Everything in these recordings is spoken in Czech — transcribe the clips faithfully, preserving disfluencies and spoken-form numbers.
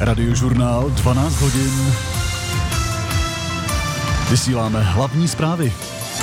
Radiožurnál dvanáct hodin. Vysíláme hlavní zprávy.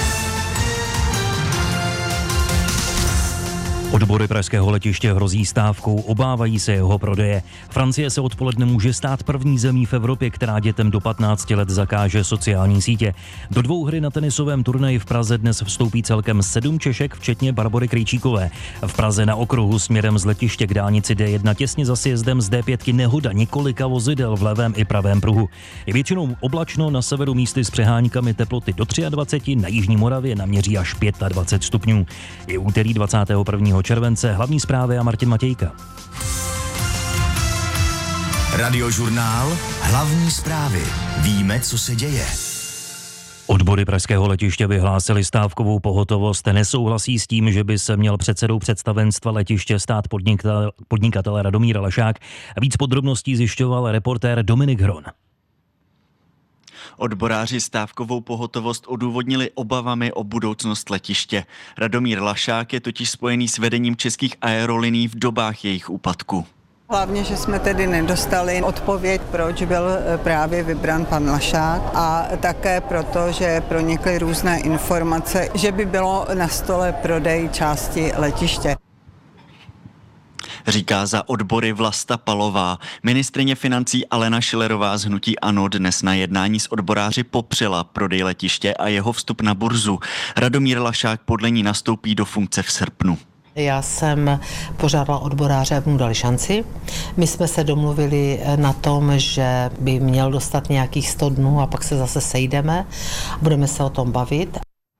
Odbory pražského letiště hrozí stávkou, obávají se jeho prodeje. Francie se odpoledne může stát první zemí v Evropě, která dětem do patnácti let zakáže sociální sítě. Do dvouhry na tenisovém turnaji v Praze dnes vstoupí celkem sedm Češek, včetně Barbory Krejčíkové. V Praze na okruhu směrem z letiště k dálnici D jedna těsně za sjezdem z D pět nehoda několika vozidel v levém i pravém pruhu. Je většinou oblačno, na severu místy s přeháňkami, teploty do dvacet tři, na jižní Moravě naměří až dvacet pět stupňů. Je úterý dvacátého prvního července, hlavní zprávy a Martin Matějka. Radiožurnál, hlavní zprávy. Víme, co se děje. Odbory pražského letiště vyhlásili stávkovou pohotovost, nesouhlasí s tím, že by se měl předsedou představenstva letiště stát podnikatel, podnikatel Radomír Lašák. Víc podrobností zjišťoval reportér Dominik Hron. Odboráři stávkovou pohotovost odůvodnili obavami o budoucnost letiště. Radomír Lašák je totiž spojený s vedením českých aerolinií v dobách jejich úpadku. Hlavně, že jsme tedy nedostali odpověď, proč byl právě vybrán pan Lašák, a také proto, že pronikly různé informace, že by bylo na stole prodej části letiště. Říká za odbory Vlasta Palová. Ministryně financí Alena Schillerová z hnutí ANO dnes na jednání s odboráři popřela prodej letiště a jeho vstup na burzu. Radomír Lašák podle ní nastoupí do funkce v srpnu. Já jsem požádala odboráře, aby mu dali šanci. My jsme se domluvili na tom, že by měl dostat nějakých sto dnů a pak se zase sejdeme. Budeme se o tom bavit.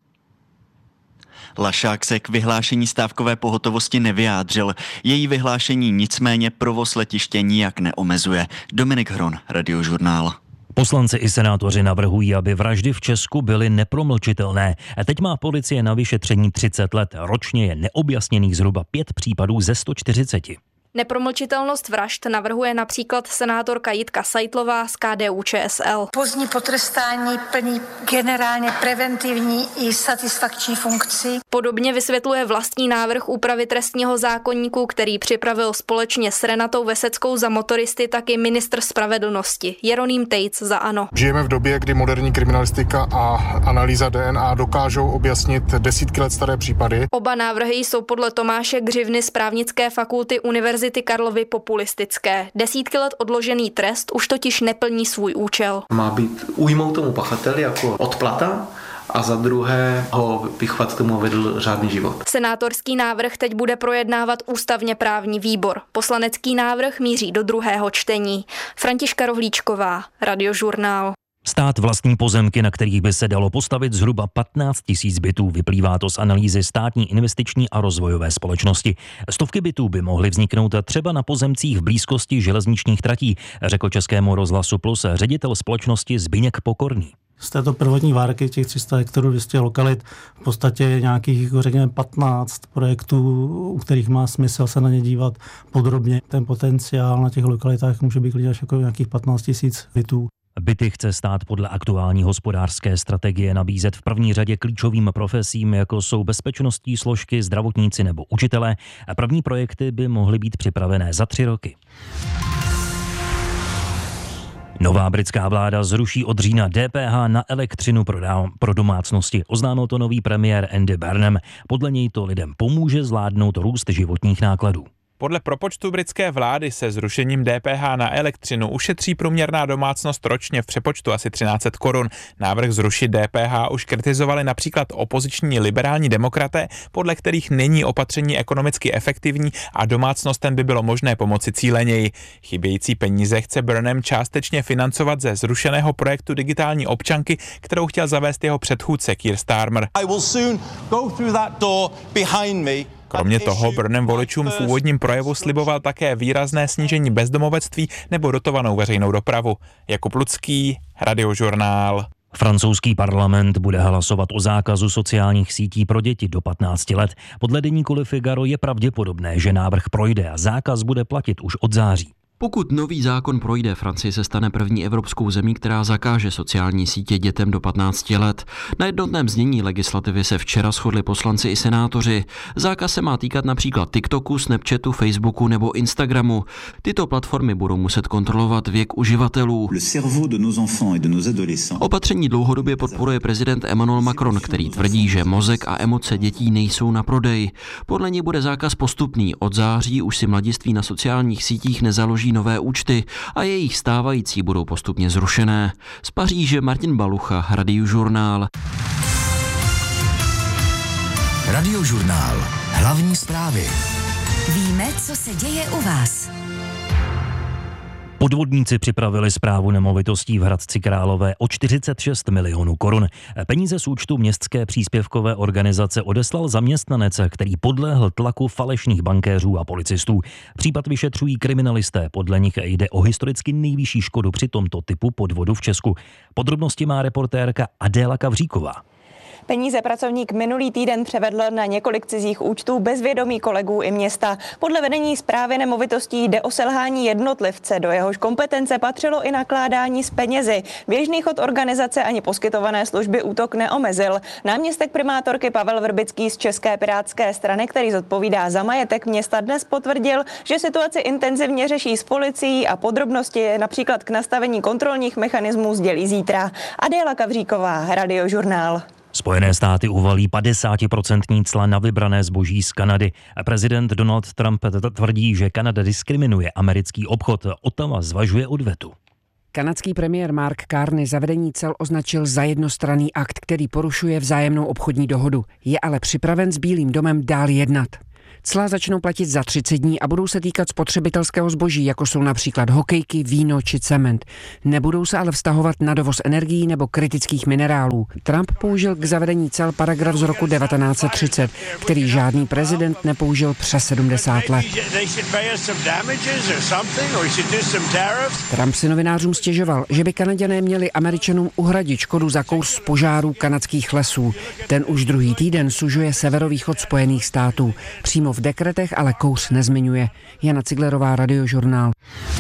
Lašák se k vyhlášení stávkové pohotovosti nevyjádřil. Její vyhlášení nicméně provoz letiště nijak neomezuje. Dominik Hron, Radiožurnál. Poslanci i senátoři navrhují, aby vraždy v Česku byly nepromlčitelné. A teď má policie na vyšetření třicet let. Ročně je neobjasněných zhruba pět případů ze sto čtyřicet. Nepromlčitelnost vražd navrhuje například senátorka Jitka Seitlová z K D U Č S L. Pozdní potrestání plní generálně preventivní i satisfakční funkci. Podobně vysvětluje vlastní návrh úpravy trestního zákoníku, který připravil společně s Renatou Veseckou za motoristy taky ministr spravedlnosti Jeroným Tejc za ANO. Žijeme v době, kdy moderní kriminalistika a analýza D N A dokážou objasnit desítky let staré případy. Oba návrhy jsou podle Tomáše Gřivny z právnické fakulty Univerzity Karlovy populistické. Desítky let odložený trest už totiž neplní svůj účel. Má být újmou tomu pachateli jako odplata a za druhé ho vychovat tomu vedl řádný život. Senátorský návrh teď bude projednávat ústavně právní výbor. Poslanecký návrh míří do druhého čtení. Františka Rohlíčková, Radiožurnál. Stát vlastní pozemky, na kterých by se dalo postavit zhruba patnáct tisíc bytů. Vyplývá to z analýzy státní investiční a rozvojové společnosti. Stovky bytů by mohly vzniknout třeba na pozemcích v blízkosti železničních tratí, řekl Českému rozhlasu Plus ředitel společnosti Zbyněk Pokorný. Z této prvotní várky těch tři sta hektarů, dvě stě lokalit, v podstatě nějakých, jako řekněme, patnáct projektů, u kterých má smysl se na ně dívat podrobně. Ten potenciál na těch lokalitách může být klidně až jako nějakých patnáct tisíc bytů. Byty chce stát podle aktuální hospodářské strategie nabízet v první řadě klíčovým profesím, jako jsou bezpečnostní složky, zdravotníci nebo učitelé. A první projekty by mohly být připravené za tři roky. Nová britská vláda zruší od října D P H na elektřinu pro domácnosti. Oznámil to nový premiér Andy Burnham. Podle něj to lidem pomůže zvládnout růst životních nákladů. Podle propočtu britské vlády se zrušením D P H na elektřinu ušetří průměrná domácnost ročně v přepočtu asi třináct set korun. Návrh zrušit D P H už kritizovali například opoziční liberální demokraté, podle kterých není opatření ekonomicky efektivní a domácnostem by bylo možné pomoci cíleněji. Chybějící peníze chce Burnham částečně financovat ze zrušeného projektu digitální občanky, kterou chtěl zavést jeho předchůdce Keir Starmer. I will soon go through that door behind me. Kromě toho Burnham voličům v úvodním projevu sliboval také výrazné snížení bezdomovectví nebo dotovanou veřejnou dopravu. Jakub Lucký, Radiožurnál. Francouzský parlament bude hlasovat o zákazu sociálních sítí pro děti do patnácti let. Podle deníku Le Figaro je pravděpodobné, že návrh projde a zákaz bude platit už od září. Pokud nový zákon projde, Francie se stane první evropskou zemí, která zakáže sociální sítě dětem do patnácti let. Na jednotném znění legislativy se včera shodli poslanci i senátoři. Zákaz se má týkat například TikToku, Snapchatu, Facebooku nebo Instagramu. Tyto platformy budou muset kontrolovat věk uživatelů. Opatření dlouhodobě podporuje prezident Emmanuel Macron, který tvrdí, že mozek a emoce dětí nejsou na prodej. Podle něj bude zákaz postupný. Od září už si mladiství na sociálních sítích nezaloží nové účty a jejich stávající budou postupně zrušené. Z Paříže Martin Balucha, Radiožurnál. Radiožurnál. Hlavní zprávy. Víme, co se děje u vás. Podvodníci připravili správu nemovitostí v Hradci Králové o čtyřicet šest milionů korun. Peníze z účtu městské příspěvkové organizace odeslal zaměstnanec, který podléhl tlaku falešných bankéřů a policistů. Případ vyšetřují kriminalisté, podle nich jde o historicky nejvyšší škodu při tomto typu podvodu v Česku. Podrobnosti má reportérka Adéla Kavříková. Peníze pracovník minulý týden převedl na několik cizích účtů bez vědomí kolegů i města. Podle vedení správy nemovitostí jde o selhání jednotlivce, do jehož kompetence patřilo i nakládání s penězi. Běžný chod organizace ani poskytované služby útok neomezil. Náměstek primátorky Pavel Vrbický z České pirátské strany, který zodpovídá za majetek města, dnes potvrdil, že situaci intenzivně řeší s policií a podrobnosti například k nastavení kontrolních mechanismů sdělí zítra. Adéla Kavříková, Radiožurnál. Spojené státy uvalí padesátiprocentní cla na vybrané zboží z Kanady. Prezident Donald Trump tvrdí, že Kanada diskriminuje americký obchod. Ottawa zvažuje odvetu. Kanadský premiér Mark Carney zavedení cel označil za jednostranný akt, který porušuje vzájemnou obchodní dohodu. Je ale připraven s Bílým domem dál jednat. Cla začnou platit za třicet dní a budou se týkat spotřebitelského zboží, jako jsou například hokejky, víno či cement. Nebudou se ale vztahovat na dovoz energií nebo kritických minerálů. Trump použil k zavedení cel paragraf z roku devatenáct set třicet, který žádný prezident nepoužil přes sedmdesát let. Trump si novinářům stěžoval, že by Kanaďané měli Američanům uhradit škodu za kouř z požárů kanadských lesů. Ten už druhý týden sužuje severovýchod Spojených států. Přímo v dekretech ale kouř nezmiňuje. Jana Ciglerová, Radiožurnál.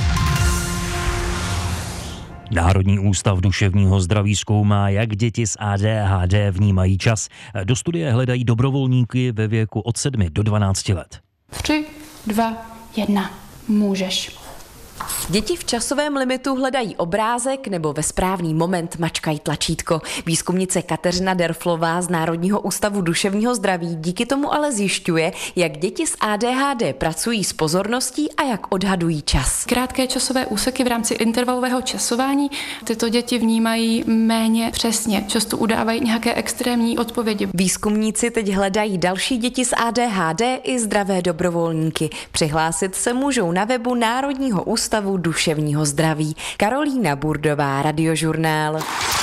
Národní ústav duševního zdraví zkoumá, jak děti s A D H D vnímají čas. Do studie hledají dobrovolníky ve věku od sedmi do dvanácti let. Tři, dva, jedna. Můžeš. Děti v časovém limitu hledají obrázek nebo ve správný moment mačkají tlačítko. Výzkumnice Kateřina Derflová z Národního ústavu duševního zdraví díky tomu ale zjišťuje, jak děti s A D H D pracují s pozorností a jak odhadují čas. Krátké časové úseky v rámci intervalového časování tyto děti vnímají méně přesně. Často udávají nějaké extrémní odpovědi. Výzkumníci teď hledají další děti s A D H D i zdravé dobrovolníky. Přihlásit se můžou na webu Národního ústavu duševního zdraví. Karolína Burdová, Radiožurnál.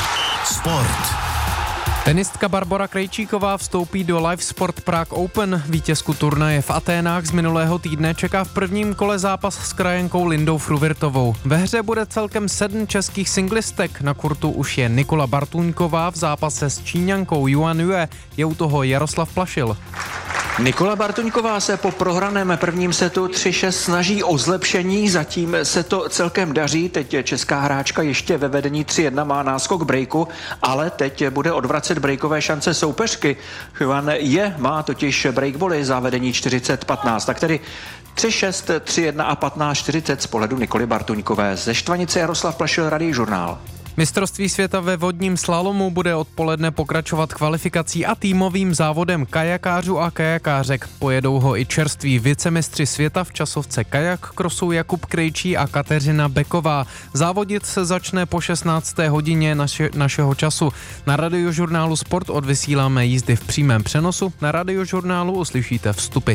Sport. Tenistka Barbora Krejčíková vstoupí do Live Sport Prague Open. Vítězku turnaje v Aténách z minulého týdne čeká v prvním kole zápas s krajenkou Lindou Fruvirtovou. Ve hře bude celkem sedm českých singlistek. Na kurtu už je Nikola Bartuňková, v zápase s Číňankou Yuan Yue je u toho Jaroslav Plašil. Nikola Bartuňková se po prohraném prvním setu tři šest snaží o zlepšení, zatím se to celkem daří, teď česká hráčka ještě ve vedení tři jedna má náskok breaku, ale teď bude odvracet breakové šance soupeřky. Juan je, má totiž breakvolley za vedení čtyřicet patnáct, tak tedy tři šest, tři jedna a patnáct čtyřicet z pohledu Nikoly Bartuňkové. Ze Štvanice Jaroslav Plašil, Radiožurnál. Mistrovství světa ve vodním slalomu bude odpoledne pokračovat kvalifikací a týmovým závodem kajakářů a kajakářek. Pojedou ho i čerství vicemistři světa v časovce kajak krosu Jakub Krejčí a Kateřina Beková. Závodit se začne po šestnácté hodině naše, našeho času. Na Radiožurnálu Sport odvysíláme jízdy v přímém přenosu. Na Radiožurnálu uslyšíte vstupy.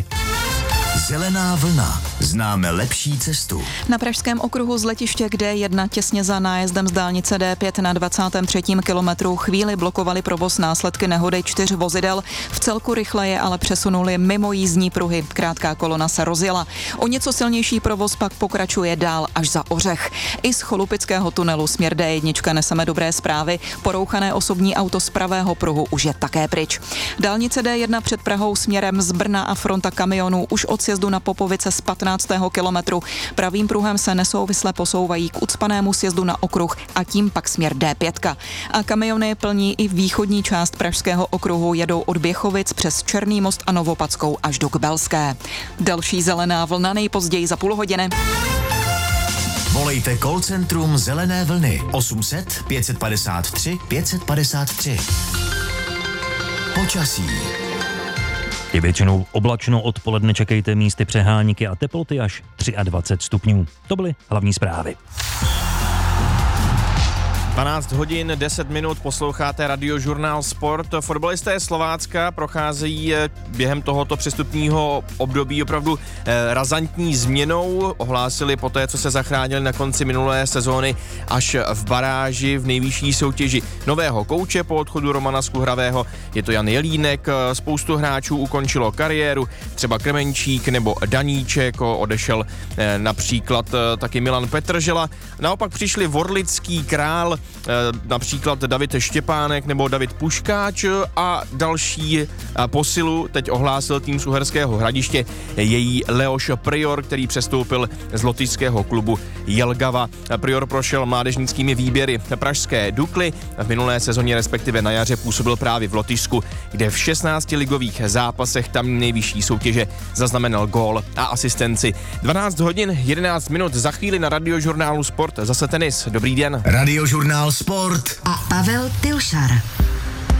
Zelená vlna. Známe lepší cestu. Na pražském okruhu z letiště k D jedna těsně za nájezdem z dálnice D pět na dvacátém třetím kilometru chvíli blokovali provoz následky nehody čtyř vozidel. V celku rychle je ale přesunuli mimo jízdní pruhy. Krátká kolona se rozjela. O něco silnější provoz pak pokračuje dál až za Ořech. I z Cholupického tunelu směr D jedna neseme dobré zprávy. Porouchané osobní auto z pravého pruhu už je také pryč. Dálnice D jedna před Prahou směrem z Brna a fronta kamionů už od sjezdu na Popovice z patnáctého kilometru. Pravým pruhem se nesouvisle posouvají k ucpanému sjezdu na okruh a tím pak směr D pět. A kamiony plní i východní část pražského okruhu, jedou od Běchovic přes Černý most a Novopadskou až do Kbelské. Další zelená vlna nejpozději za půl hodiny. Volejte call centrum Zelené vlny osm set pět padesát tři pět padesát tři. Počasí. Je většinou oblačno, odpoledne čekejte místy přehánky a teploty až dvacet tři stupňů. To byly hlavní zprávy. dvanáct hodin deset minut, posloucháte Radiožurnál Sport. Fotbalisté Slovácka procházejí během tohoto přestupního období opravdu razantní změnou. Ohlásili poté, co se zachránili na konci minulé sezóny až v baráži v nejvyšší soutěži nového kouče po odchodu Romana Skuhravého. Je to Jan Jelínek, spoustu hráčů ukončilo kariéru, třeba Kremenčík nebo Daníček, odešel například taky Milan Petržela. Naopak přišli Vorlický, Král, například David Štěpánek nebo David Puškáč a další posilu teď ohlásil tým z Uherského Hradiště její Leoš Prior, který přestoupil z lotyšského klubu Jelgava. Prior prošel mládežnickými výběry pražské Dukly. V minulé sezóně, respektive na jaře, působil právě v Lotyšsku, kde v šestnácti ligových zápasech tam nejvyšší soutěže zaznamenal gól a asistenci. dvanáct hodin jedenáct minut, za chvíli na Radiožurnálu Sport zase tenis. Dobrý den. Radiožurnál Sport a Pavel Pilšar.